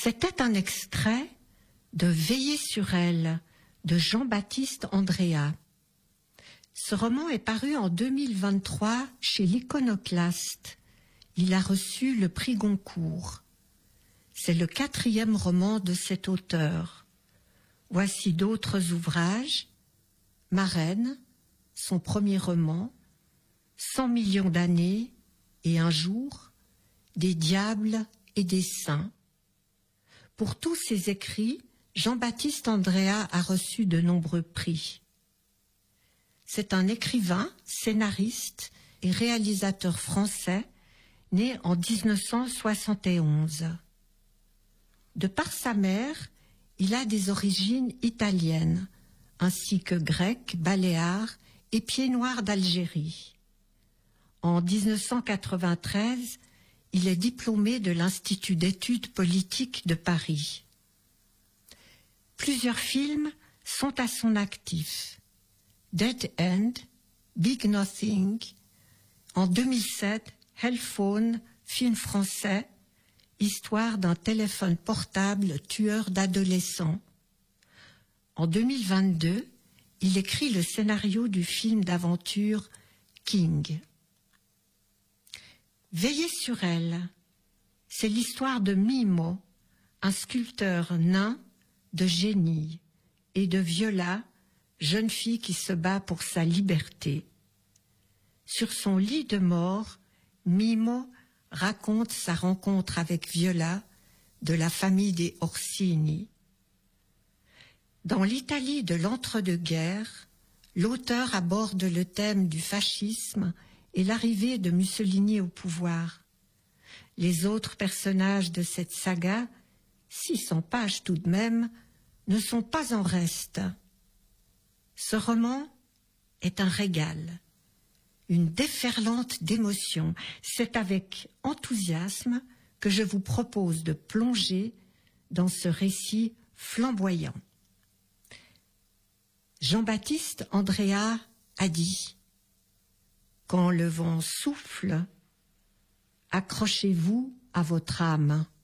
C'était un extrait de Veiller sur elle de Jean-Baptiste Andréa. Ce roman est paru en 2023 chez l'Iconoclaste. Il a reçu le prix Goncourt. C'est le 4e roman de cet auteur. Voici d'autres ouvrages. Marraine, son premier roman, 100 millions d'années et un jour, des diables et des saints. Pour tous ses écrits, Jean-Baptiste Andréa a reçu de nombreux prix. C'est un écrivain, scénariste et réalisateur français, né en 1971. De par sa mère, il a des origines italiennes, ainsi que grecques, baléares et pieds-noirs d'Algérie. En 1993, il est diplômé de l'Institut d'études politiques de Paris. Plusieurs films sont à son actif. Dead End, Big Nothing, en 2007, Hellphone, film français, histoire d'un téléphone portable tueur d'adolescents. En 2022, il écrit le scénario du film d'aventure King. Veiller sur elle, c'est l'histoire de Mimo, un sculpteur nain de génie, et de Viola, jeune fille qui se bat pour sa liberté. Sur son lit de mort, Mimo raconte sa rencontre avec Viola de la famille des Orsini. Dans l'Italie de l'entre-deux-guerres, l'auteur aborde le thème du fascisme et l'arrivée de Mussolini au pouvoir. Les autres personnages de cette saga, 600 pages tout de même, ne sont pas en reste. Ce roman est un régal, une déferlante d'émotions. C'est avec enthousiasme que je vous propose de plonger dans ce récit flamboyant. Jean-Baptiste Andréa a dit « Quand le vent souffle, accrochez-vous à votre âme.